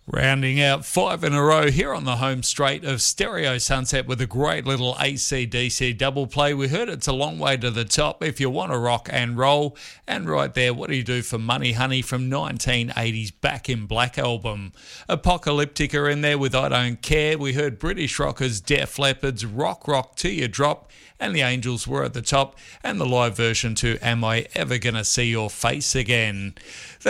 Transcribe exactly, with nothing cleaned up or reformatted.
Rounding out five in a row here on the home straight of Stereo Sunset with a great little A C D C double play. We heard It's a Long Way to the Top if you want to rock and roll. And right there, What Do You Do for Money Honey from nineteen eighties Back in Black album. Apocalyptica in there with I Don't Care. We heard British rockers Def Leppard's Rock Rock Till You Drop, and the Angels were at the top, and the live version to Am I Ever Gonna See Your Face Again.